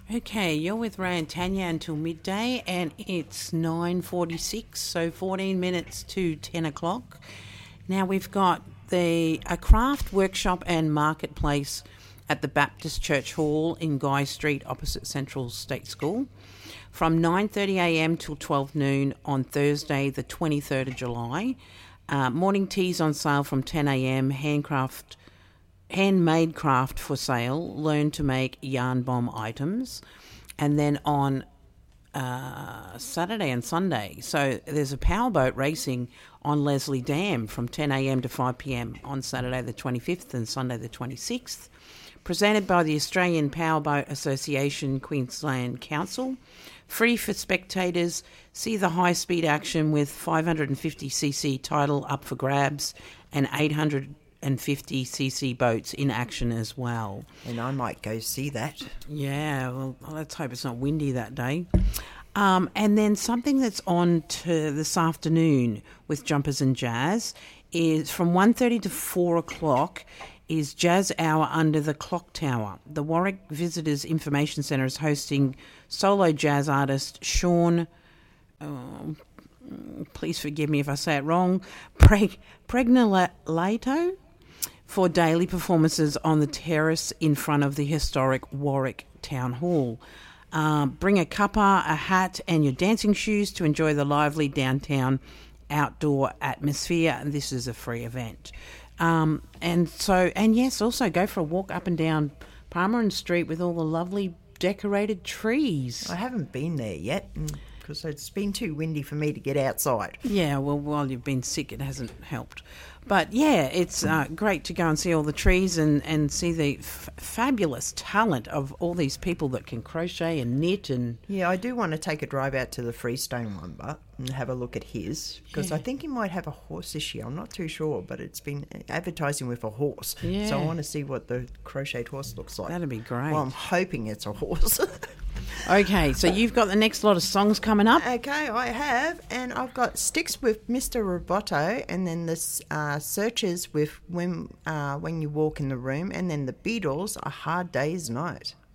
Okay, you're with Ray and Tanya until midday, and it's 9:46, so 14 minutes to 10 o'clock. Now we've got a craft workshop and marketplace at the Baptist Church Hall in Guy Street opposite Central State School from 9:30am till 12 noon on Thursday the 23rd of July. Morning teas on sale from 10am, handmade craft for sale, learn to make yarn bomb items, and then on Saturday and Sunday. So there's a powerboat racing on Leslie Dam from 10am to 5pm on Saturday the 25th and Sunday the 26th, presented by the Australian Powerboat Association Queensland Council. Free for spectators. See the high-speed action with 550cc title up for grabs and 850cc boats in action as well. And I might go see that. Yeah, well, let's hope it's not windy that day. And then something that's on to this afternoon with Jumpers and Jazz is from 1:30 to 4 o'clock is Jazz Hour under the Clock Tower. The Warwick Visitors Information Centre is hosting solo jazz artist Sean, please forgive me if I say it wrong, Pregnolato, for daily performances on the terrace in front of the historic Warwick Town Hall. Bring a cuppa, a hat and your dancing shoes to enjoy the lively downtown outdoor atmosphere, and this is a free event. And yes, also go for a walk up and down Palmerin Street with all the lovely decorated trees. I haven't been there yet because it's been too windy for me to get outside. Yeah, well, while you've been sick, it hasn't helped. But yeah, it's great to go and see all the trees and see the fabulous talent of all these people that can crochet and knit. And yeah, I do want to take a drive out to the Freestone one, but and have a look at his, because I think he might have a horse this year. I'm not too sure, but it's been advertising with a horse. Yeah. So I want to see what the crocheted horse looks like. That'd be great. Well, I'm hoping it's a horse. Okay, so you've got the next lot of songs coming up. Okay, I have, and I've got Sticks with Mr. Roboto, and then the Searchers with When You Walk in the Room, and then the Beatles, A Hard Day's Night.